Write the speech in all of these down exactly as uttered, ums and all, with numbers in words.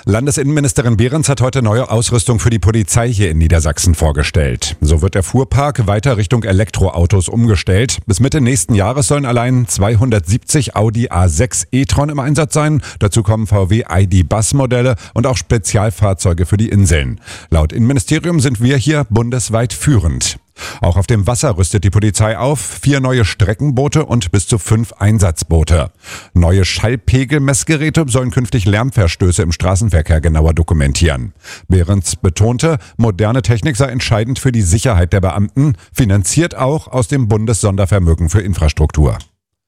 Landesinnenministerin Behrens hat heute neue Ausrüstung für die Polizei hier in Niedersachsen vorgestellt. So wird der Fuhrpark weiter Richtung Elektroautos umgestellt. Bis Mitte nächsten Jahres sollen allein zweihundertsiebzig Audi A sechs e-tron im Einsatz sein. Dazu kommen V W I D-Bus-Modelle und auch Spezialfahrzeuge für die Inseln. Laut Innenministerium sind wir hier bundesweit führend. Auch auf dem Wasser rüstet die Polizei auf. Vier neue Streckenboote und bis zu fünf Einsatzboote. Neue Schallpegelmessgeräte sollen künftig Lärmverstöße im Straßenverkehr genauer dokumentieren. Behrens betonte, moderne Technik sei entscheidend für die Sicherheit der Beamten, finanziert auch aus dem Bundessondervermögen für Infrastruktur.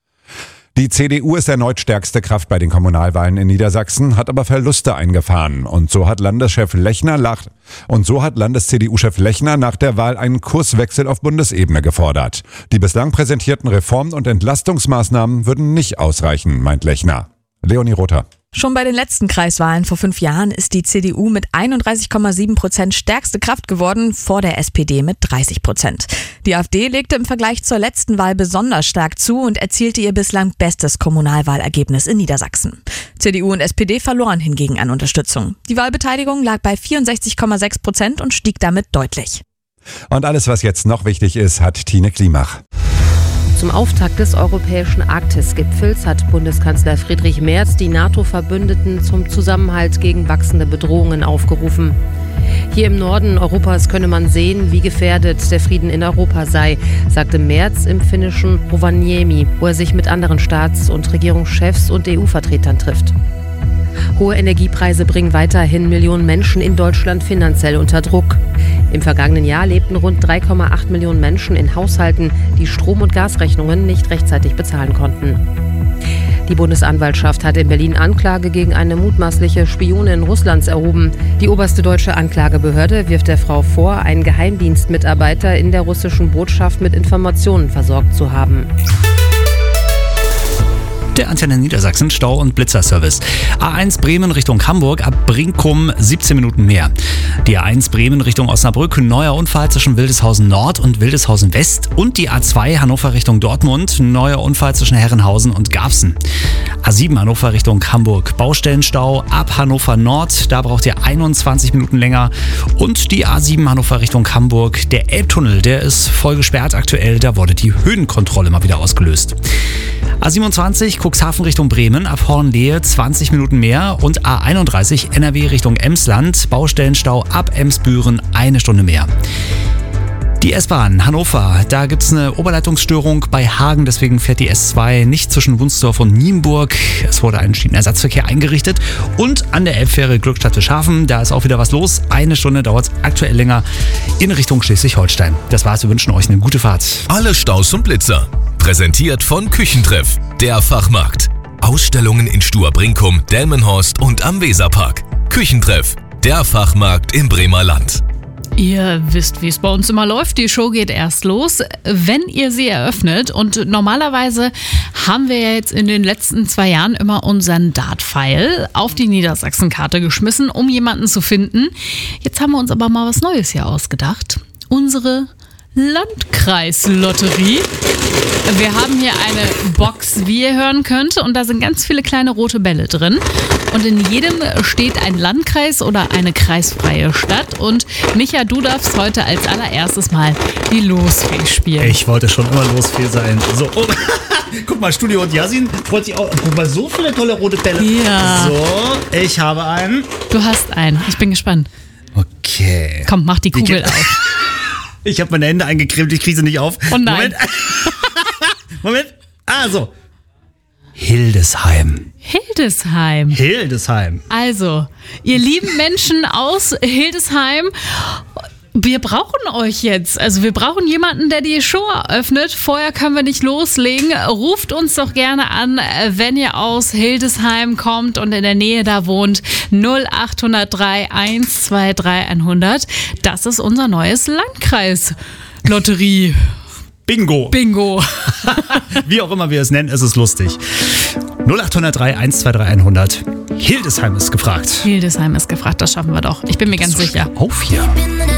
Die C D U ist erneut stärkste Kraft bei den Kommunalwahlen in Niedersachsen, hat aber Verluste eingefahren. Und so hat Landeschef Lechner nach, und so hat Landes-C D U-Chef Lechner nach der Wahl einen Kurswechsel auf Bundesebene gefordert. Die bislang präsentierten Reformen und Entlastungsmaßnahmen würden nicht ausreichen, meint Lechner. Leonie Rother. Schon bei den letzten Kreiswahlen vor fünf Jahren ist die C D U mit einunddreißig Komma sieben Prozent stärkste Kraft geworden, vor der S P D mit dreißig Prozent. Die AfD legte im Vergleich zur letzten Wahl besonders stark zu und erzielte ihr bislang bestes Kommunalwahlergebnis in Niedersachsen. C D U und S P D verloren hingegen an Unterstützung. Die Wahlbeteiligung lag bei vierundsechzig Komma sechs Prozent und stieg damit deutlich. Und alles, was jetzt noch wichtig ist, hat Tine Klimach. Zum Auftakt des europäischen Arktis-Gipfels hat Bundeskanzler Friedrich Merz die NATO-Verbündeten zum Zusammenhalt gegen wachsende Bedrohungen aufgerufen. Hier im Norden Europas könne man sehen, wie gefährdet der Frieden in Europa sei, sagte Merz im finnischen Rovaniemi, wo er sich mit anderen Staats- und Regierungschefs und E U-Vertretern trifft. Hohe Energiepreise bringen weiterhin Millionen Menschen in Deutschland finanziell unter Druck. Im vergangenen Jahr lebten rund drei Komma acht Millionen Menschen in Haushalten, die Strom- und Gasrechnungen nicht rechtzeitig bezahlen konnten. Die Bundesanwaltschaft hat in Berlin Anklage gegen eine mutmaßliche Spionin Russlands erhoben. Die oberste deutsche Anklagebehörde wirft der Frau vor, einen Geheimdienstmitarbeiter in der russischen Botschaft mit Informationen versorgt zu haben. Der Antenne Niedersachsen Stau- und Blitzerservice. A eins Bremen Richtung Hamburg ab Brinkum siebzehn Minuten mehr. Die A eins Bremen Richtung Osnabrück, neuer Unfall zwischen Wildeshausen Nord und Wildeshausen West. Und die A zwei Hannover Richtung Dortmund, neuer Unfall zwischen Herrenhausen und Garbsen. A sieben Hannover Richtung Hamburg, Baustellenstau ab Hannover Nord, da braucht ihr einundzwanzig Minuten länger. Und die A sieben Hannover Richtung Hamburg, der Elbtunnel, der ist voll gesperrt aktuell, da wurde die Höhenkontrolle mal wieder ausgelöst. A siebenundzwanzig Cuxhaven Richtung Bremen, ab Hornlehe zwanzig Minuten mehr und A einunddreißig N R W Richtung Emsland, Baustellenstau ab Emsbüren eine Stunde mehr. Die S-Bahn Hannover, da gibt es eine Oberleitungsstörung bei Hagen, deswegen fährt die S zwei nicht zwischen Wunsdorf und Nienburg. Es wurde ein Schienenersatzverkehr eingerichtet. Und an der Elbfähre Glückstadt-Fischhafen, da ist auch wieder was los. Eine Stunde dauert es aktuell länger in Richtung Schleswig-Holstein. Das war's, wir wünschen euch eine gute Fahrt. Alle Staus und Blitzer. Präsentiert von Küchentreff, der Fachmarkt. Ausstellungen in Stur-Brinkum, Delmenhorst und am Weserpark. Küchentreff, der Fachmarkt im Bremer Land. Ihr wisst, wie es bei uns immer läuft. Die Show geht erst los, wenn ihr sie eröffnet. Und normalerweise haben wir ja jetzt in den letzten zwei Jahren immer unseren Dart-Pfeil auf die Niedersachsen-Karte geschmissen, um jemanden zu finden. Jetzt haben wir uns aber mal was Neues hier ausgedacht. Unsere Landkreislotterie. Wir haben hier eine Box, wie ihr hören könnt, und da sind ganz viele kleine rote Bälle drin. Und in jedem steht ein Landkreis oder eine kreisfreie Stadt. Und Micha, du darfst heute als allererstes mal die Losfee spielen. Ich wollte schon immer Losfee sein. So, oh. Guck mal, Studio und Yasin freut sich auch. Guck mal, so viele tolle rote Bälle. Ja. So, ich habe einen. Du hast einen. Ich bin gespannt. Okay. Komm, mach die Kugel auf. Ich habe meine Hände eingecremt, ich kriege sie nicht auf. Oh nein. Moment. Moment. Ah, so. Hildesheim. Hildesheim. Hildesheim. Also, ihr lieben Menschen aus Hildesheim, wir brauchen euch jetzt. Also wir brauchen jemanden, der die Show eröffnet. Vorher können wir nicht loslegen. Ruft uns doch gerne an, wenn ihr aus Hildesheim kommt und in der Nähe da wohnt. null acht null drei eins zwei drei hundert. Das ist unser neues Landkreis Lotterie. Bingo. Bingo. Wie auch immer wir es nennen, es ist lustig. null acht null drei eins zwei drei hundert. Hildesheim ist gefragt. Hildesheim ist gefragt, das schaffen wir doch. Ich bin mir ganz sicher. Auf hier.